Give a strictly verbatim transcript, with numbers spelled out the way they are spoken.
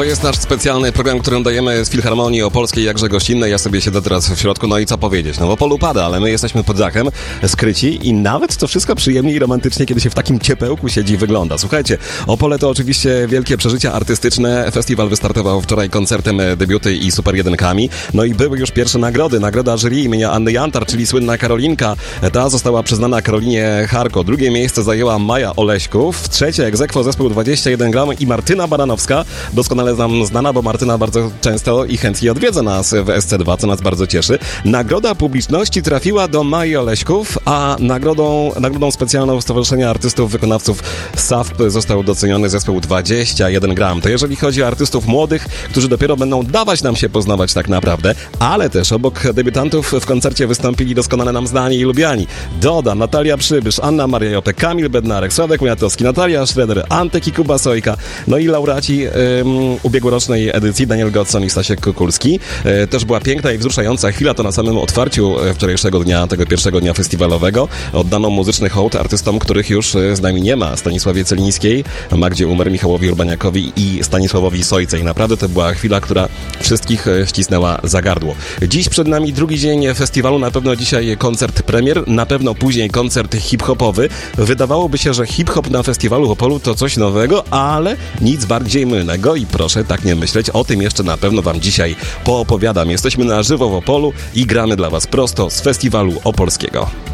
To jest nasz specjalny program, który dajemy z Filharmonii Opolskiej, jakże gościnnej. Ja sobie siedzę teraz w środku, no i co powiedzieć? No w Opolu pada, ale my jesteśmy pod dachem, skryci i nawet to wszystko przyjemnie i romantycznie, kiedy się w takim ciepełku siedzi i wygląda. Słuchajcie, Opole to oczywiście wielkie przeżycia artystyczne. Festiwal wystartował wczoraj koncertem Debiuty i Super Jedynkami. No i były już pierwsze nagrody. Nagroda jury imienia Anny Jantar, czyli słynna Karolinka. Ta została przyznana Karolinie Charko. Drugie miejsce zajęła Maja Oleśków. Trzecie ex aequo zespół dwadzieścia jeden gram i Martyna Baranowska. Doskonale nam znana, bo Martyna bardzo często i chętnie odwiedza nas w S C dwa, co nas bardzo cieszy. Nagroda publiczności trafiła do Mai Oleśków, a nagrodą, nagrodą specjalną Stowarzyszenia Artystów Wykonawców S A F P został doceniony zespół dwadzieścia jeden gram. To jeżeli chodzi o artystów młodych, którzy dopiero będą dawać nam się poznawać tak naprawdę, ale też obok debiutantów w koncercie wystąpili doskonale nam znani i lubiani Doda, Natalia Przybysz, Anna Maria Jopek, Kamil Bednarek, Sławek Miatowski, Natalia Schroeder, Antek i Kuba Sojka, no i laureaci ym, ubiegłorocznej edycji Daniel Godson i Stasiek Kukulski. Yy, też była piękna i wzruszająca chwila, to na samym otwarciu wczorajszego dnia, tego pierwszego dnia festiwalowego. Oddano muzyczny hołd artystom, których już z nami nie ma. Stanisławie Celińskiej, Magdzie Umer, Michałowi Urbaniakowi i Stanisławowi Sojce. I naprawdę to była chwila, która wszystkich ścisnęła za gardło. Dziś przed nami drugi dzień festiwalu, na pewno dzisiaj koncert premier, na pewno później koncert hip-hopowy. Wydawałoby się, że hip-hop na festiwalu w Opolu to coś nowego, ale nic bardziej mylnego i proszę tak nie myśleć. O tym jeszcze na pewno wam dzisiaj poopowiadam. Jesteśmy na żywo w Opolu i gramy dla was prosto z festiwalu opolskiego.